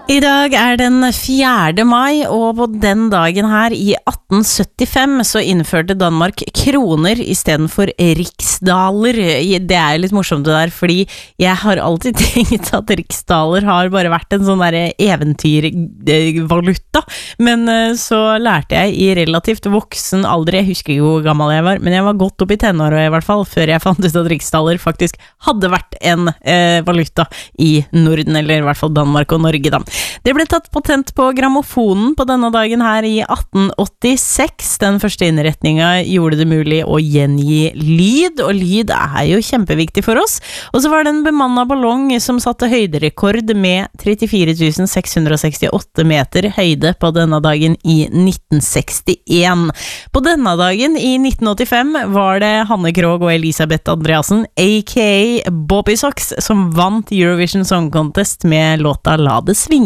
I dag den 4. mai, og på den dagen her i 1875 så innførte Danmark kroner I stedet for riksdaler. Det litt morsomt det der, fordi jeg har alltid tenkt at riksdaler har bare vært en sånn der eventyrvaluta, men så lærte jeg I relativt voksen alder, jeg husker ikke hvor gammel jeg var, men jeg var godt opp I tenåret I hvert fall, før jeg fant ut at riksdaler faktisk hadde vært en valuta I Norden, eller I hvert fall Danmark og Norge da. Det ble tatt patent på grammofonen på denne dagen her I 1886. Den første innretningen gjorde det mulig å gjengi lyd, og lyd jo kjempeviktig for oss. Og så var det en bemannet ballong som satte høyderekord med 34 668 meter høyde på denne dagen I 1961. På denne dagen I 1985 var det Hanne Krogh og Elisabeth Andreassen, a.k.a. Bobby Sox, som vant Eurovision Song Contest med låta La det svinge.